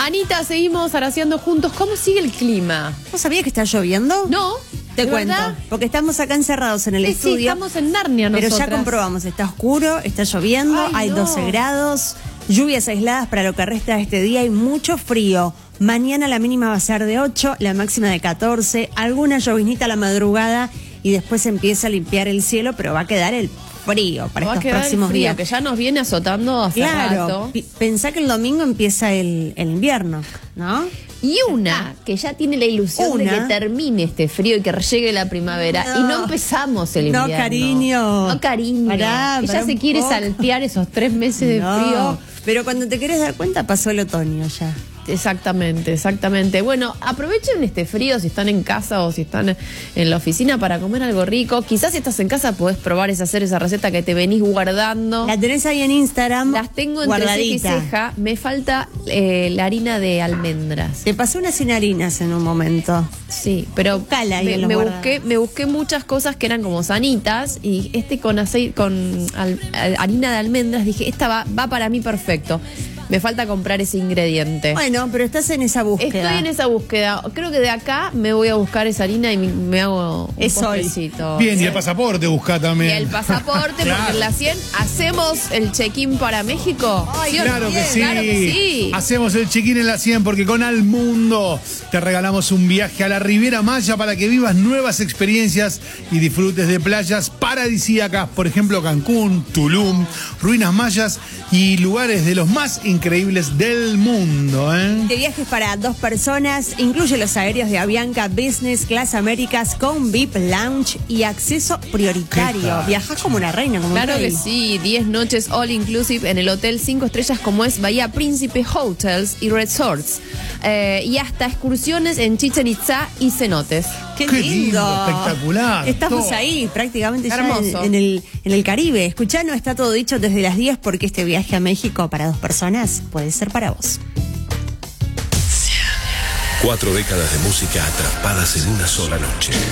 Anita, seguimos araceando juntos. ¿Cómo sigue el clima? ¿No sabías que está lloviendo? No. Te ¿de cuento, verdad? porque estamos acá encerrados en el Sí, estudio. sí, estamos en Narnia nosotras. Pero ya comprobamos, está oscuro, está lloviendo, Ay, hay no. 12 grados, lluvias aisladas para lo que resta de este día y mucho frío. Mañana la mínima va a ser de 8, la máxima de 14, alguna llovinita a la madrugada y después empieza a limpiar el cielo, pero va a quedar el frío para Va a estos quedar el próximos frío, días. que ya nos viene azotando hace Claro, rato. pensá que el domingo empieza el invierno, ¿no? Y una que ya tiene la ilusión de que termine este frío y que llegue la primavera. No. Y no empezamos el invierno. No, cariño. No, cariño. Pará Ella se un quiere poco. saltear esos 3 meses de frío. Pero cuando te querés dar cuenta pasó el otoño ya. Exactamente, exactamente. Bueno, aprovechen este frío si están en casa o si están en la oficina para comer algo rico. Quizás si estás en casa podés probar hacer esa receta que te venís guardando. La tenés ahí en Instagram. Las tengo entre ceja y guardadita. ceja. Me falta la harina de almendras. Te pasé unas sin harinas en un momento. Sí, pero Buscala ahí en los guardados. me busqué muchas cosas que eran como sanitas y con aceite, con harina de almendras, dije, esta va para mí perfecto. Me falta comprar ese ingrediente. Bueno, pero estás en esa búsqueda. Estoy en esa búsqueda. Creo que de acá me voy a buscar esa harina y me hago un Es hoy. postrecito. Bien, y el pasaporte busca Y también. el pasaporte, Claro. porque en la 100 hacemos el check-in para México. Ay, ¿Sí o no? Claro que sí. Claro que sí. Hacemos el check-in en la 100 porque con Al Mundo te regalamos un viaje a la Riviera Maya para que vivas nuevas experiencias y disfrutes de playas paradisíacas, por ejemplo Cancún, Tulum, ruinas mayas y lugares de los más increíbles del mundo. De viajes para 2 personas, incluye los aéreos de Avianca Business Class Américas con VIP Lounge y acceso prioritario. ¿Qué tal? Viajás como una reina, como un Claro rey. que sí, 10 noches all inclusive en el hotel 5 estrellas como es Bahía Príncipe Hotels y Resorts. Y hasta excursiones en Chichén Itzá y cenotes. ¡Qué Qué lindo! lindo, espectacular. Estamos Todo. ahí, prácticamente ya Hermoso. en el Caribe. Escuchá, no está todo dicho desde las 10 porque este viaje a México para 2 personas puede ser para vos. 4 décadas de música atrapadas en una sola noche.